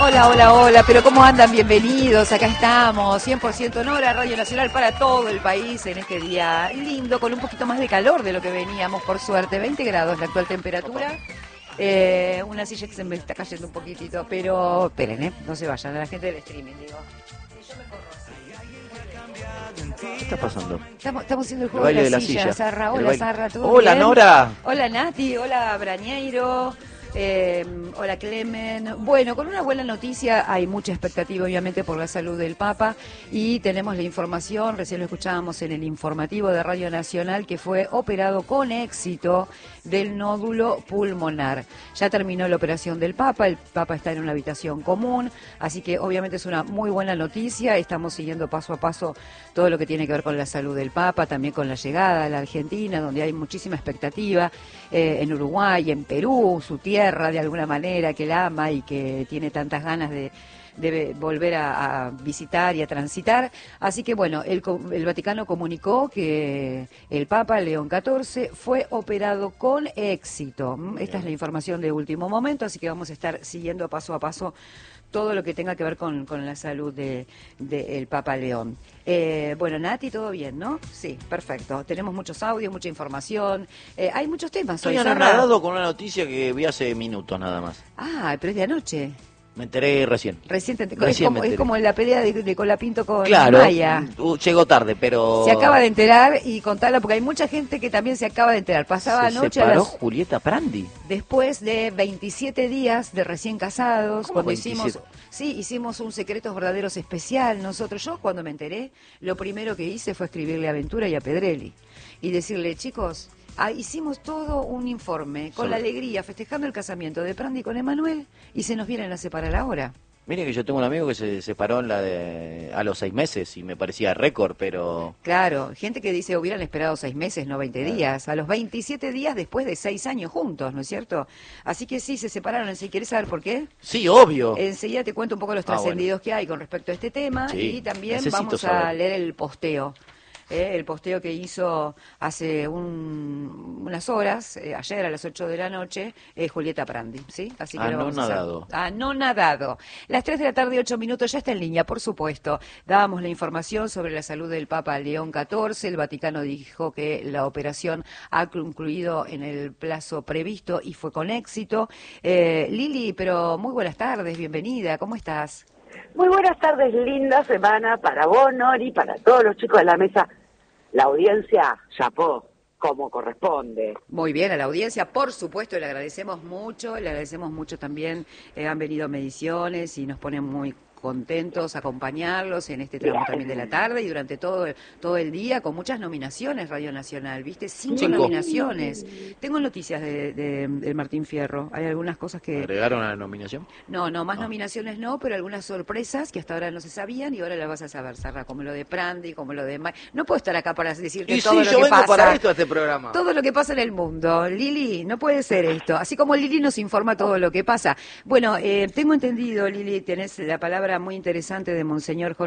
Hola, hola, hola, pero ¿cómo andan? Bienvenidos, acá estamos, 100% en hora, Radio Nacional para todo el país en este día lindo, con un poquito más de calor de lo que veníamos, por suerte, 20 grados la actual temperatura. Una silla que se me está cayendo un poquitito, pero esperen, no se vayan, a la gente del streaming, digo. ¿Qué está pasando? Estamos haciendo el juego baile de la de la silla, silla. Sarra. El Hola, baile. Sarra, ¿todo Hola, bien? Nora. Hola, Nati. Hola, Brañeiro. Hola, Clemen. Bueno, con una buena noticia, hay mucha expectativa obviamente por la salud del Papa y tenemos la información, recién lo escuchábamos en el informativo de Radio Nacional, que fue operado con éxito del nódulo pulmonar. Ya terminó la operación del Papa, el Papa está en una habitación común, así que obviamente es una muy buena noticia, estamos siguiendo paso a paso todo lo que tiene que ver con la salud del Papa, también con la llegada a la Argentina, donde hay muchísima expectativa, en Uruguay, en Perú, su tierra, de alguna manera, que la ama y que tiene tantas ganas de volver a visitar y a transitar. Así que bueno, el Vaticano comunicó que el Papa León XIV fue operado con éxito. Esta es la información de último momento, así que vamos a estar siguiendo paso a paso todo lo que tenga que ver con la salud del Papa León. Bueno, Nati, todo bien, ¿no? Sí, perfecto. Tenemos muchos audios, mucha información. Hay muchos temas. Estoy Sarra. anonadado con una noticia que vi hace minutos nada más. Ah, pero es de anoche. Me enteré recién. Recién me es como la pelea de Colapinto con Claro, Maya. Llegó tarde, pero... Se acaba de enterar y contarla, porque hay mucha gente que también se acaba de enterar. Pasaba Se anoche separó Julieta Prandi. después de 27 días de recién casados, ¿Cómo cuando 27? hicimos un Secretos Verdaderos especial. Yo cuando me enteré, lo primero que hice fue escribirle a Ventura y a Pedrelli y decirle, chicos, hicimos todo un informe con la alegría, festejando el casamiento de Prandi con Emanuel y se nos vienen a separar ahora. Mire que yo tengo un amigo que se separó a los 6 meses y me parecía récord, pero... Claro, gente que dice hubieran esperado 6 meses, no 20 días, a los 27 días después de 6 años juntos, ¿no es cierto? Así que sí, se separaron. ¿Si quieres saber por qué? Sí, obvio. Enseguida te cuento un poco los trascendidos que hay con respecto a este tema, Sí, y también necesito vamos a saber. leer el posteo. El posteo que hizo hace unas horas, ayer a las 8 de la noche, Julieta Prandi, ¿sí? Así que lo vamos a hacer. Anonadado. Las 3 de la tarde, 8 minutos, ya está en línea, por supuesto. Dábamos la información sobre la salud del Papa León XIV. El Vaticano dijo que la operación ha concluido en el plazo previsto y fue con éxito. Lili, pero muy buenas tardes, bienvenida, ¿cómo estás? Muy buenas tardes, linda semana para vos, Nori, para todos los chicos de la mesa. La audiencia, chapó, como corresponde. Muy bien, a la audiencia, por supuesto, le agradecemos mucho también, han venido mediciones y nos ponen muy contentos acompañarlos en este tramo también de la tarde y durante todo el día, con muchas nominaciones Radio Nacional, ¿viste? 5 nominaciones. Tengo noticias del Martín Fierro, hay algunas cosas que... ¿Agregaron a la nominación? No, más nominaciones no, pero algunas sorpresas que hasta ahora no se sabían y ahora las vas a saber, Sarra, como lo de Prandi, como lo de May. No puedo estar acá para decirte todo lo que pasa. yo vengo para esto a este programa. Todo lo que pasa en el mundo. Lili, no puede ser esto. Así como Lili nos informa todo lo que pasa. Bueno, tengo entendido, Lili, tenés la palabra muy interesante de Monseñor Jorge